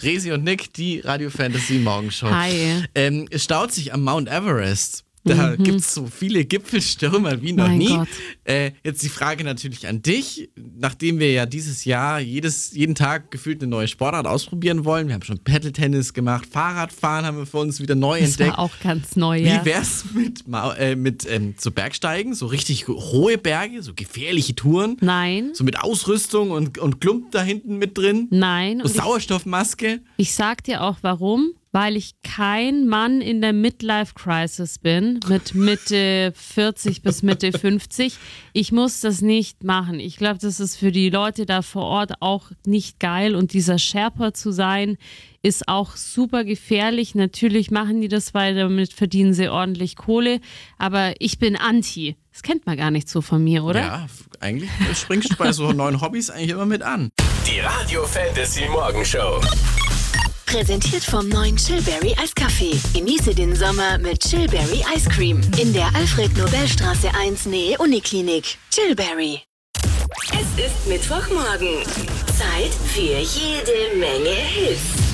Resi und Nick, die Radio Fantasy Morgenshow. Hi. Es staut sich am Mount Everest. Da gibt's so viele Gipfelstürmer wie noch nie. Gott. Jetzt die Frage natürlich an dich. Nachdem wir ja dieses Jahr jeden Tag gefühlt eine neue Sportart ausprobieren wollen. Wir haben schon Paddle-Tennis gemacht, Fahrradfahren haben wir für uns wieder neu entdeckt. Das war auch ganz neu, ja. Wie wär's mit so Bergsteigen? So richtig hohe Berge, so gefährliche Touren? Nein. So mit Ausrüstung und Klump da hinten mit drin? Nein. So Sauerstoffmaske? Ich sag dir auch warum. Weil ich kein Mann in der Midlife-Crisis bin, mit Mitte 40 bis Mitte 50. Ich muss das nicht machen. Ich glaube, das ist für die Leute da vor Ort auch nicht geil. Und dieser Sherpa zu sein, ist auch super gefährlich. Natürlich machen die das, weil damit verdienen sie ordentlich Kohle. Aber ich bin anti. Das kennt man gar nicht so von mir, oder? Ja, eigentlich springst du bei so neuen Hobbys eigentlich immer mit an. Die Radio Fantasy Morgenshow. Präsentiert vom neuen Chillberry Eiskaffee. Genieße den Sommer mit Chillberry Ice Cream. In der Alfred-Nobel-Straße 1 Nähe Uniklinik. Chillberry. Es ist Mittwochmorgen. Zeit für jede Menge Hits.